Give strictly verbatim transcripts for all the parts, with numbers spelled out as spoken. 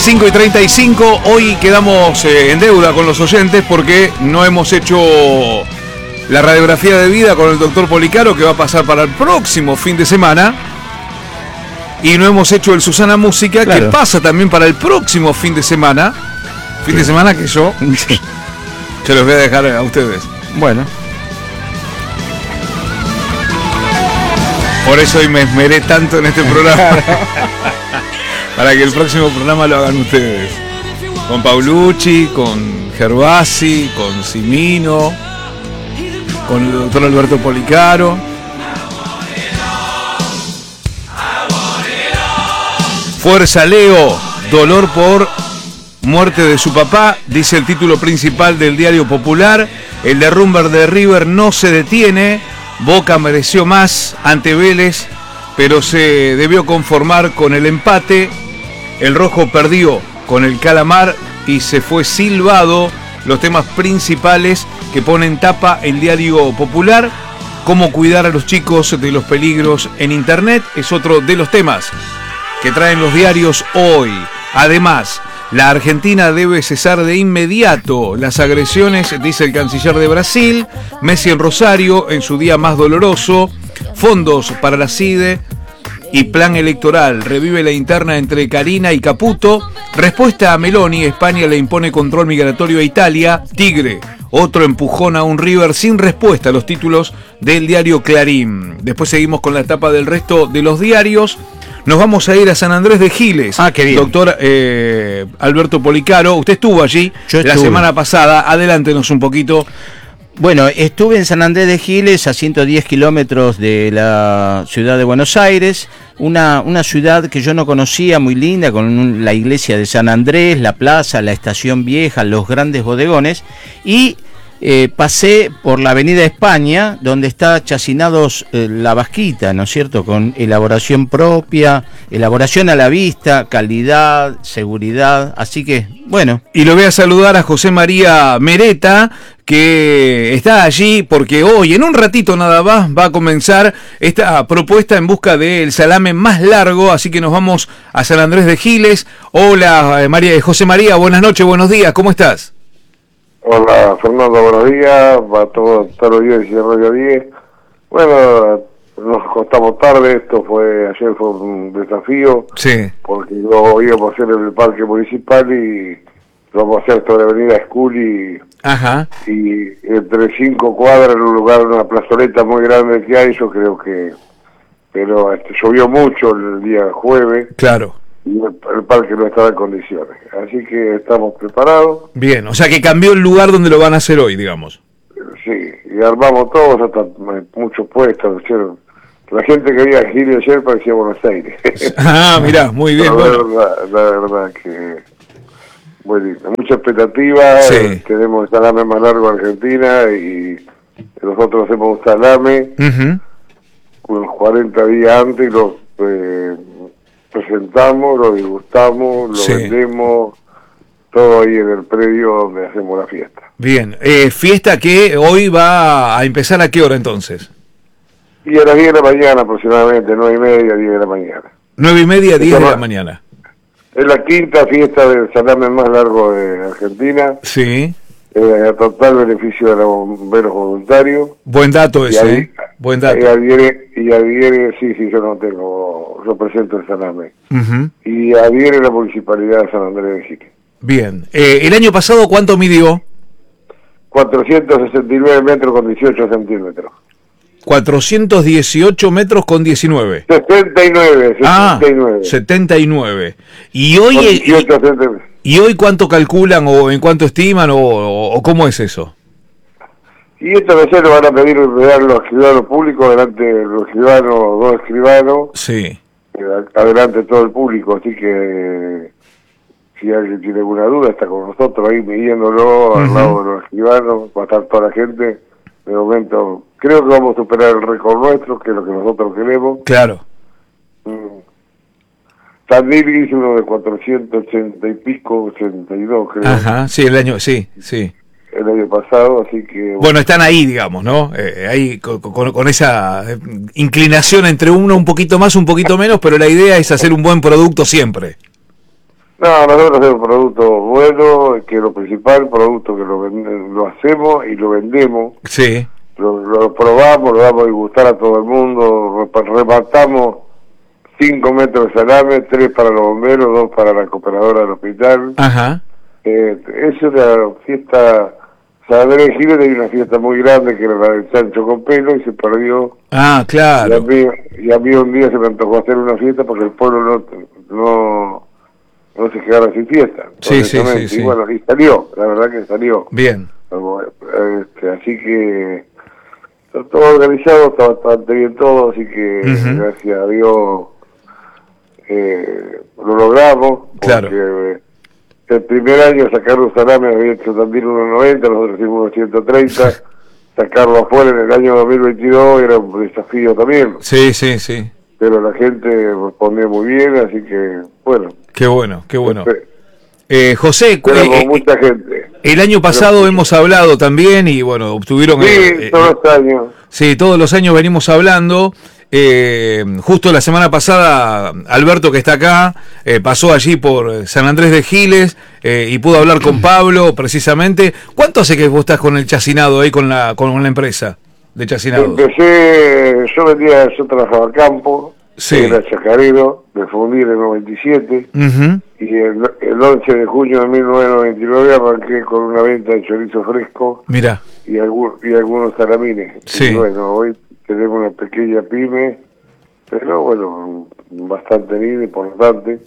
cinco y treinta y cinco, hoy quedamos eh, en deuda con los oyentes porque no hemos hecho la radiografía de vida con el doctor Policaro, que va a pasar para el próximo fin de semana. Y no hemos hecho el Susana Música, claro, que pasa también para el próximo fin de semana. Fin sí. de semana que yo sí. se los voy a dejar a ustedes. Bueno. Por eso hoy me esmeré tanto en este programa. Para que el próximo programa lo hagan ustedes. Con Paulucci, con Gervasi, con Simino, con el doctor Alberto Policaro. Fuerza Leo, dolor por muerte de su papá, dice el título principal del Diario Popular. El derrumbe de River no se detiene. Boca mereció más ante Vélez, pero se debió conformar con el empate. El rojo perdió con el Calamar y se fue silbado. Los temas principales que ponen tapa el Diario Popular. Cómo cuidar a los chicos de los peligros en internet es otro de los temas que traen los diarios hoy. Además, la Argentina debe cesar de inmediato las agresiones, dice el canciller de Brasil. Messi en Rosario en su día más doloroso. Fondos para la C I D E y plan electoral. Revive la interna entre Carina y Caputo. Respuesta a Meloni. España le impone control migratorio a Italia. Tigre. Otro empujón a un River sin respuesta. Los títulos del diario Clarín. Después seguimos con la etapa del resto de los diarios. Nos vamos a ir a San Andrés de Giles. Ah, qué bien. Doctor eh, Alberto Policaro, usted estuvo allí Yo la estuve. semana pasada. Adelántenos un poquito. Bueno, estuve en San Andrés de Giles, a ciento diez kilómetros de la ciudad de Buenos Aires, una, una ciudad que yo no conocía, muy linda, con un, la iglesia de San Andrés, la plaza, la estación vieja, los grandes bodegones, y eh, pasé por la avenida España, donde está Chacinados eh, La Vasquita, ¿no es cierto?, con elaboración propia, elaboración a la vista, calidad, seguridad, así que, bueno. Y lo voy a saludar a José María Mereta, que está allí porque hoy, en un ratito nada más, va a comenzar esta propuesta en busca del salame más largo, así que nos vamos a San Andrés de Giles. Hola, María, José María, buenas noches, buenos días, ¿cómo estás? Hola, Fernando, buenos días, para todos los días de Radio diez. Bueno, nos acostamos tarde, esto fue, ayer fue un desafío, sí, porque lo íbamos a hacer en el parque municipal y lo vamos a hacer sobre la avenida School y, ajá, y entre cinco cuadras en un lugar, una plazoleta muy grande que hay, yo creo que, pero este, llovió mucho el día jueves. Claro. Y el, el parque no estaba en condiciones, así que estamos preparados. Bien, o sea que cambió el lugar donde lo van a hacer hoy, digamos. Sí, y armamos todos, hasta muchos puestos, ¿cierto? La gente que había Giles ayer parecía Buenos Aires. Ah, mirá, muy bien. La Bueno. verdad, la verdad que muy lindo. Mucha expectativa, Sí. tenemos el salame más largo de Argentina y nosotros hacemos un salame Uh-huh. unos cuarenta días antes y lo eh, presentamos, lo disgustamos, lo Sí. vendemos, todo ahí en el predio donde hacemos la fiesta. Bien, eh, fiesta que hoy va a empezar ¿a qué hora entonces? Y a las diez de la mañana aproximadamente, nueve y media, diez de la mañana. Nueve y media, diez de Esta la ma- mañana. Es la quinta fiesta del salame más largo de Argentina, Sí, eh, a total beneficio de los bomberos voluntarios. buen dato Y ese, ahí- ¿eh? Buen dato. Y adhiere, y adhiere, sí, sí, yo no tengo, yo presento el salame. Uh-huh. Y adhiere la municipalidad de San Andrés de Giles. Bien, eh, el año pasado ¿cuánto midió? cuatrocientos sesenta y nueve metros con dieciocho centímetros. cuatrocientos dieciocho metros con diecinueve. sesenta y nueve, Ah, setenta y nueve. setenta y nueve. ¿Y hoy, Con eh, dieciocho centímetros. y, y hoy cuánto calculan o en cuánto estiman o, o, o cómo es eso? Y esto de ser lo van a pedir a los escribanos públicos, delante de los escribanos, dos escribanos, Sí, eh, adelante todo el público, así que si alguien tiene alguna duda está con nosotros ahí midiéndolo, Ujú. al lado de los escribanos, va a estar toda la gente. De momento creo que vamos a superar el récord nuestro, que es lo que nosotros queremos. claro. Mm. Tandil hizo uno de cuatrocientos ochenta y pico, ochenta y dos creo, Ajá, sí, el año, sí, sí. el año pasado, así que... Bueno, están ahí, digamos, ¿no? Eh, ahí con, con, con esa eh, inclinación entre uno un poquito más, un poquito menos, pero la idea es hacer un buen producto siempre. No, nosotros hacemos producto bueno, que es lo principal, producto que lo, vende, lo hacemos y lo vendemos. Sí. Lo, lo probamos, lo damos a gustar a todo el mundo, repartamos cinco metros de salame, tres para los bomberos, dos para la cooperadora del hospital. Ajá. Eh, es una fiesta, San Andrés de Giles hay una fiesta muy grande que era la del Sancho con pelo y se perdió. Ah, claro. Y a mí, y a mí un día se me antojó hacer una fiesta porque el pueblo no, no, no se quedara sin fiesta. Sí, sí, sí, sí. Y bueno, y salió, la verdad que salió. Bien. Este, así que está todo organizado, está bastante bien todo, así que uh-huh. gracias a Dios eh, lo logramos. Claro. Porque el primer año sacarlo salame había hecho también uno noventa, nosotros hicimos unos ciento treinta. Sacarlo afuera en el año dos mil veintidós era un desafío también. Sí, sí, sí. Pero la gente respondió muy bien, así que, bueno. Qué bueno, qué bueno. Eh, José, eh, mucha gente. El año pasado Pero, hemos hablado también y, bueno, obtuvieron... Sí, eh, todos eh, los años. Sí, todos los años venimos hablando. Eh, justo la semana pasada, Alberto, que está acá, eh, pasó allí por San Andrés de Giles eh, y pudo hablar con Pablo, precisamente. ¿Cuánto hace que vos estás con el chacinado ahí, con la con la empresa de chacinado? Empecé, yo vendía, yo trabajaba a campo, sí. Era chacarero, me fundí en el noventa y siete, uh-huh. y el, el once de junio de mil novecientos noventa y nueve arranqué con una venta de chorizo fresco. Mira. Y, algún, y algunos salamines. Sí. Y bueno, hoy tenemos una pequeña pyme, pero bueno, bastante linda, importante.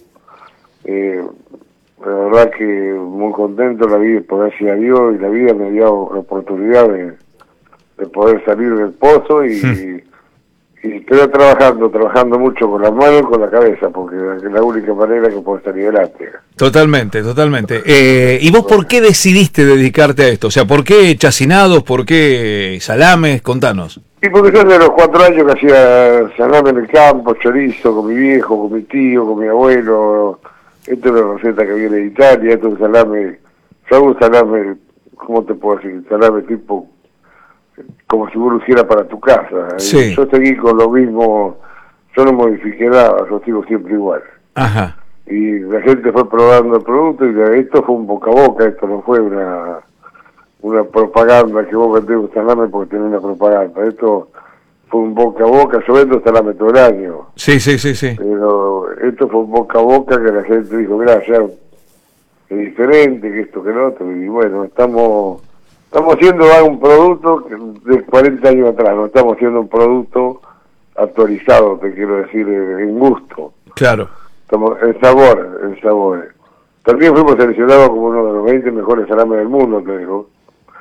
Eh, la verdad que muy contento, la vida, por gracias a Dios, y la vida me dio la oportunidad de, de poder salir del pozo y, hmm. y estoy trabajando, trabajando mucho con las manos y con la cabeza, porque es la única manera que puedo salir adelante. Totalmente, totalmente. Eh, ¿Y vos por qué decidiste dedicarte a esto? O sea, ¿por qué chacinados? ¿Por qué salames? Contanos. Y porque yo desde los cuatro años que hacía salame en el campo, chorizo, con mi viejo, con mi tío, con mi abuelo. Esto es una receta que viene de Italia, esto es un salame, yo hago un salame, ¿cómo te puedo decir? Salame tipo, como si vos lo hicieras para tu casa. Sí. Yo seguí con lo mismo, yo no modifiqué nada, yo sigo siempre igual. Ajá. Y la gente fue probando el producto y esto fue un boca a boca, esto no fue una... una propaganda que vos vendés un salame porque tenés una propaganda. Esto fue un boca a boca, yo vendo salame todo el año. Sí, sí, sí, sí. Pero esto fue un boca a boca que la gente dijo, mirá, ya es diferente que esto que lo otro. Y bueno, estamos estamos haciendo un producto de cuarenta años atrás, no estamos haciendo un producto actualizado, te quiero decir, en gusto. Claro. Estamos en sabor, en sabor. También fuimos seleccionados como uno de los veinte mejores salames del mundo, te digo.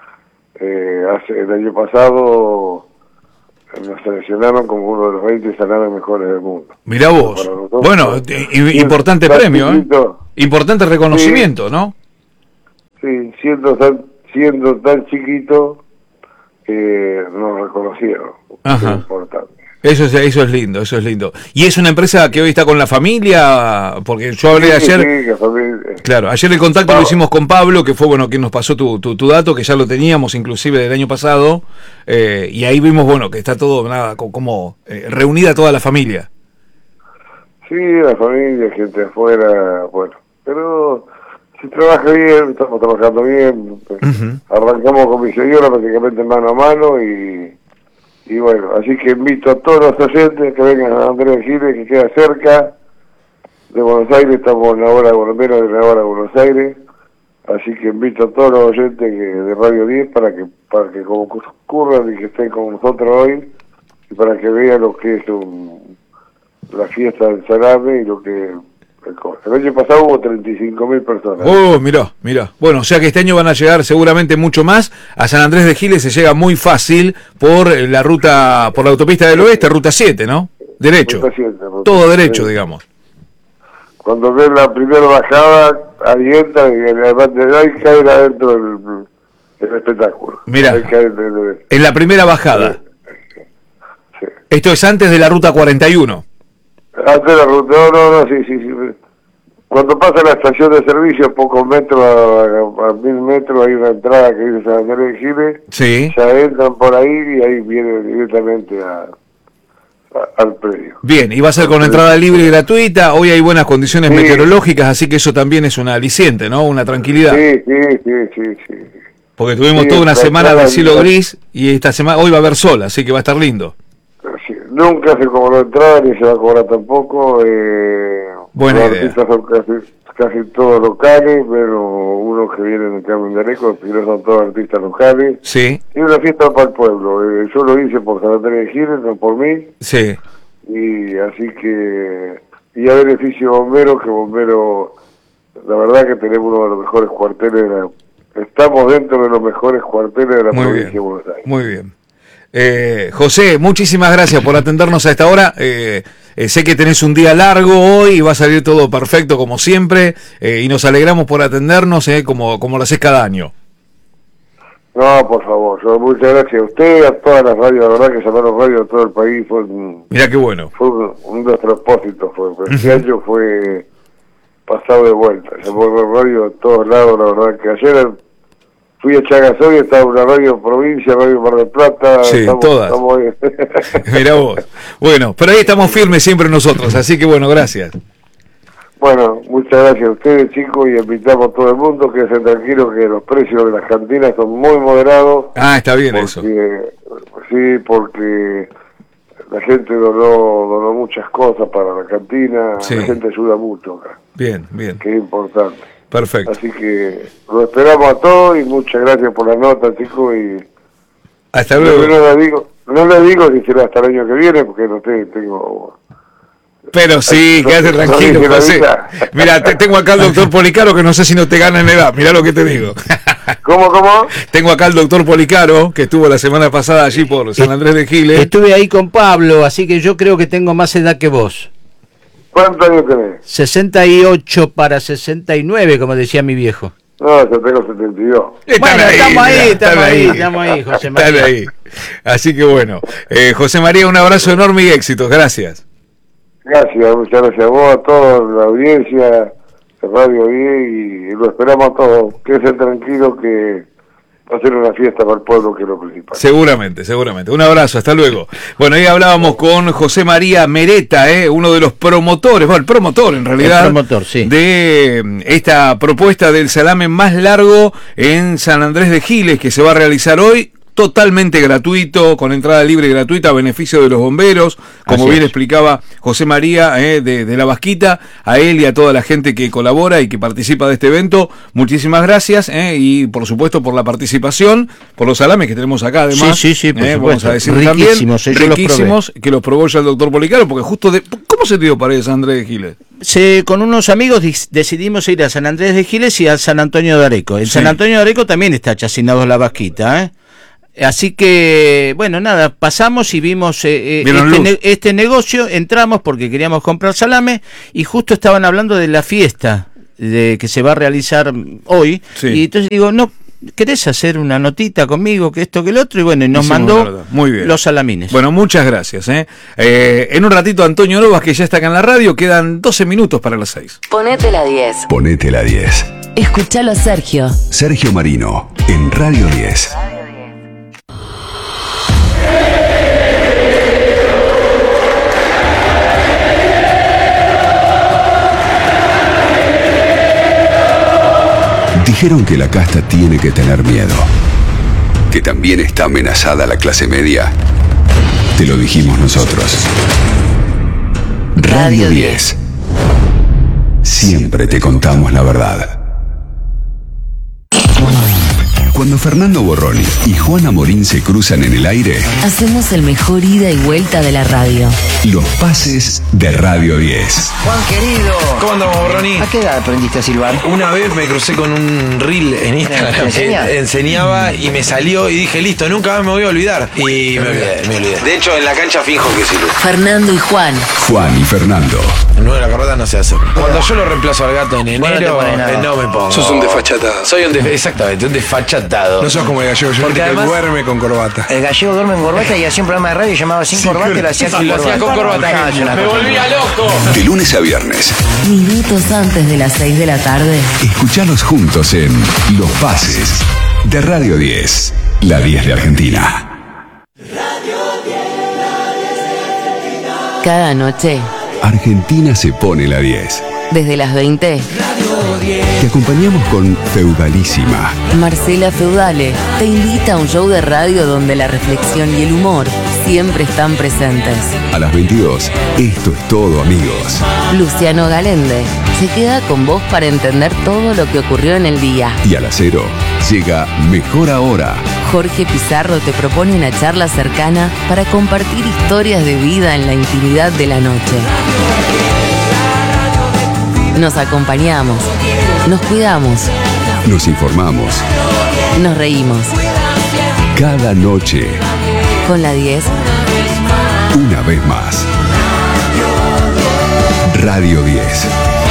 Eh, hace, el año pasado nos seleccionaron como uno de los veinte salames mejores del mundo. Mirá vos. Bueno, y, importante premio, ¿eh? Importante reconocimiento, sí, ¿no? Sí, siendo tan, siendo tan chiquito, eh, nos reconocieron. Ajá. Es importante. Eso es, eso es lindo, eso es lindo. ¿Y es una empresa que hoy está con la familia? Porque yo hablé sí, ayer... Sí, la familia. Claro, ayer el contacto Vamos. lo hicimos con Pablo, que fue, bueno, quien nos pasó tu, tu, tu dato, que ya lo teníamos inclusive del año pasado, eh, y ahí vimos, bueno, que está todo, nada, como eh, reunida toda la familia. Sí, la familia, gente afuera, bueno, pero si trabaja bien, estamos trabajando bien, pues, uh-huh. arrancamos con mi señora prácticamente mano a mano y... Y bueno, así que invito a todos los oyentes que vengan a Andrés de Giles, que queda cerca de Buenos Aires, estamos en la hora, por lo menos de la hora de Buenos Aires, así que invito a todos los oyentes que, de Radio diez para que para que concurran y que estén con nosotros hoy, y para que vean lo que es un, la fiesta del salame y lo que... El año pasado hubo treinta y cinco mil personas. Oh, mirá, mirá. Bueno, o sea que este año van a llegar seguramente mucho más. A San Andrés de Giles se llega muy fácil por la ruta, por la autopista del oeste, ruta siete, ¿no? Derecho. Ruta siete, ruta Todo derecho, sí. digamos. Cuando ves la primera bajada, ahí entra y además de ahí cae adentro del, del espectáculo. Mirá, el, en la primera bajada. Sí. Sí. Esto es antes de la ruta cuarenta y uno. Antes de la ruta, no, no, no, sí, sí, sí. Cuando pasa la estación de servicio, pocos metros, a, a mil metros, hay una entrada que dice San Andrés de Giles. Sí. Ya entran por ahí y ahí vienen directamente a, a, al predio. Bien, y va a ser con entrada libre y gratuita. Hoy hay buenas condiciones sí. meteorológicas, así que eso también es una aliciente, ¿no? Una tranquilidad. Sí, sí, sí, sí, sí. Porque tuvimos sí, toda una semana de cielo la... gris y esta semana hoy va a haber sol, así que va a estar lindo. Sí, nunca se cobró entrada ni se va a cobrar tampoco. Eh, Buena los idea. artistas son casi, casi todos locales, pero unos que vienen de Carmen de Areco, si no son todos artistas locales. Sí. Y una fiesta para el pueblo. Eh, yo lo hice por San Andrés de Giles, no por mí. Sí. Y así que... Y a beneficio de Bomberos, que Bomberos, la verdad que tenemos uno de los mejores cuarteles de la... Estamos dentro de los mejores cuarteles de la Muy provincia bien. de Buenos Aires. Muy bien. Eh, José, muchísimas gracias por atendernos a esta hora. Eh, eh, sé que tenés un día largo hoy y va a salir todo perfecto como siempre, eh, y nos alegramos por atendernos, eh, como, como lo haces cada año. No, por favor, yo, muchas gracias a usted, a todas las radios, la verdad que llamaron radios de todo el país, fue un, Mirá qué bueno. fue un, un de los propósitos, fue, fue este año fue pasado de vuelta, llamó radio de todos lados, la verdad que ayer fui a Chagazoy, estaba una radio provincia, radio Mar del Plata. Sí, estamos, todas. Estamos... Mirá vos. Bueno, pero ahí estamos firmes siempre nosotros, así que bueno, gracias. Bueno, muchas gracias a ustedes, chicos, y invitamos a todo el mundo que estén tranquilos que los precios de las cantinas son muy moderados. Ah, está bien porque, eso. Sí, porque la gente donó, donó muchas cosas para la cantina, Sí. la gente ayuda mucho acá, Bien, bien. que es importante. Perfecto. Así que lo esperamos a todos y muchas gracias por la nota, chicos, y Hasta no, luego. no le digo, no le digo si será hasta el año que viene, porque no te, tengo... Pero sí, No, quédate no tranquilo, dije la José. vida. Mira, te, tengo acá al doctor Policaro, que no sé si no te gana en edad. Mirá lo que te digo. ¿Cómo, cómo? Tengo acá al doctor Policaro, que estuvo la semana pasada allí por San Andrés de Giles. Estuve ahí con Pablo, así que yo creo que tengo más edad que vos. ¿Cuántos años tenés? sesenta y ocho para sesenta y nueve, como decía mi viejo. No, yo tengo setenta y dos. Están Bueno, estamos ahí, mirá, estamos ahí, estamos ahí, José Están María. ahí. Así que bueno, eh, José María, un abrazo enorme y éxitos. Gracias. Gracias, muchas gracias a vos, a toda la audiencia de Radio diez, y lo esperamos a todos. Quédense tranquilos que va a ser una fiesta para el pueblo, que es lo principal. Seguramente, seguramente. Un abrazo, hasta luego. Bueno, ahí hablábamos con José María Mereta, eh, uno de los promotores, bueno, el promotor en realidad, El promotor, sí. de esta propuesta del salame más largo en San Andrés de Giles, que se va a realizar hoy. Totalmente gratuito, con entrada libre y gratuita a beneficio de los bomberos, como Así bien es. explicaba José María eh, de, de La Vasquita, a él y a toda la gente que colabora y que participa de este evento. Muchísimas gracias eh, y por supuesto por la participación, por los salames que tenemos acá además. Sí, sí, sí, por eh, supuesto. Vamos a decir Riquísimos, también, eh, yo los riquísimos, que los probó ya el doctor Policaro, porque justo de... ¿Cómo se te dio para ir a San Andrés de Giles? Se, con unos amigos dis- decidimos ir a San Andrés de Giles y a San Antonio de Areco. En Sí. San Antonio de Areco también está chacinado La Vasquita, ¿eh? Así que, bueno, nada, pasamos y vimos eh, eh, Vieron este, luz. ne- este negocio, entramos porque queríamos comprar salame y justo estaban hablando de la fiesta de que se va a realizar hoy. Sí. Y entonces digo, no, ¿querés hacer una notita conmigo, que esto, que el otro? Y bueno, y nos Hicimos mandó la verdad. Muy bien. los salamines. Bueno, muchas gracias. Eh. Eh, en un ratito Antonio Novas, que ya está acá en la radio, quedan doce minutos para las seis. Ponete la diez. Ponete la diez. Escuchalo a Sergio. Sergio Marino, en Radio diez. Dijeron que la casta tiene que tener miedo, que también está amenazada la clase media. Te lo dijimos nosotros. Radio diez. Siempre te contamos la verdad. Cuando Fernando Borroni y Juana Morín se cruzan en el aire, Hacemos el mejor ida y vuelta de la radio. los pases de Radio diez. Juan querido, ¿Cómo andamos, Borroni? ¿a qué edad aprendiste a silbar? Una vez me crucé con un reel en Instagram ¿Te enseña? que enseñaba y me salió y dije, listo, nunca más me voy a olvidar. Y me olvidé, me olvidé. De hecho, en la cancha finjo que silbo. Fernando y Juan. Juan y Fernando. El nueve de la carreta no se hace. Cuando yo lo reemplazo al gato en Bueno, no te enero, pones nada. eh, no me pongo. Sos un desfachatado. Soy un def- exactamente, un desfachatado. No sos como el gallego, yo Porque que además- duerme con corbata. El gallego duerme en corbata y hacía un programa de radio llamado Sin Corbata y lo hacía con Y lo corbata. hacía con corbata. Ah, es una Me cosa. volvía loco. De lunes a viernes. Minutos antes de las seis de la tarde. Escuchalos juntos en Los Pases de Radio diez. La diez de Argentina. Cada noche, Argentina se pone la diez. desde las veinte, Te acompañamos con Feudalísima. Marcela Feudale te invita a un show de radio donde la reflexión y el humor siempre están presentes. A las veintidós, esto es todo, amigos. Luciano Galende se queda con vos para entender todo lo que ocurrió en el día. Y a las cero, llega Mejor Ahora. Jorge Pizarro te propone una charla cercana para compartir historias de vida en la intimidad de la noche. Nos acompañamos, nos cuidamos, Nos informamos nos reímos. cada noche, Con la diez, una vez más. Radio diez.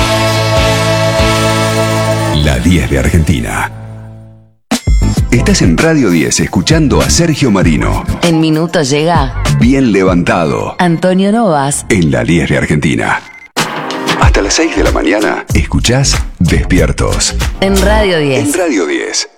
La diez de Argentina. Estás en Radio diez escuchando a Sergio Marino. en minutos llega Bien levantado. Antonio Novas. En la diez de Argentina. Hasta las seis de la mañana, escuchás Despiertos. En Radio diez. En Radio diez.